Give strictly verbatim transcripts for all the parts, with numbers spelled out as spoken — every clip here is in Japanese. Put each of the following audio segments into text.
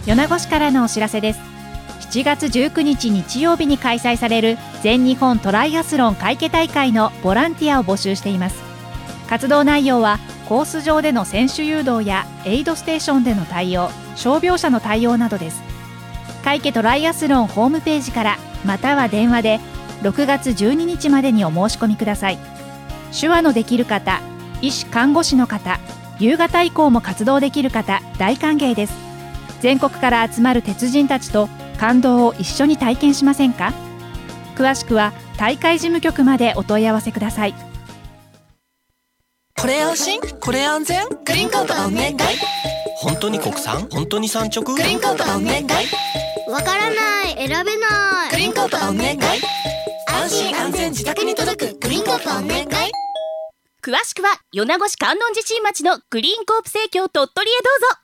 米子市からのお知らせです。しちがつじゅうくにち日曜日に開催される全日本トライアスロン会計大会のボランティアを募集しています。活動内容はコース上での選手誘導やエイドステーションでの対応、傷病者の対応などです。会計トライアスロンホームページからまたは電話でろくがつじゅうににちまでにお申し込みください。手話のできる方、医師・看護師の方、夕方以降も活動できる方、大歓迎です。全国から集まる鉄人たちと感動を一緒に体験しませんか？詳しくは大会事務局までお問い合わせください。 これ安心、これ安全、グリーンコートお願い。 本当に国産、本当に産直、 グリーンコートお願い。 わからない、選べない、 グリーンコートお願い。安心安全自宅に届くグリーンコートお願い。 詳しくは米子市観音寺新町のグリーンコープ生協鳥取へどうぞ。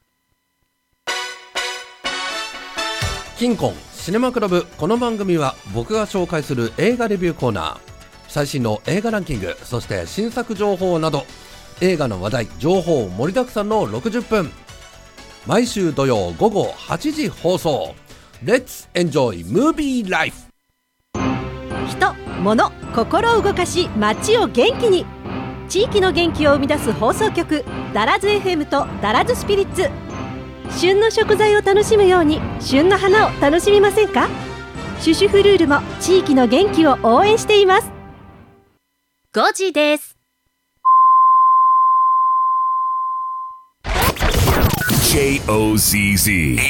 キンコンシネマクラブ。この番組は僕が紹介する映画レビューコーナー、最新の映画ランキング、そして新作情報など映画の話題、情報盛りだくさんのろくじゅっぷん、毎週土曜午後はちじ放送。 Let's enjoy movie life。 人、物、心を動かし街を元気に、地域の元気を生み出す放送局ダラズ エフエム とダラズスピリッツ。旬の食材を楽しむように旬の花を楽しみませんか？シュシュフルールも地域の元気を応援しています。 ごじです。 ジェイオーゼット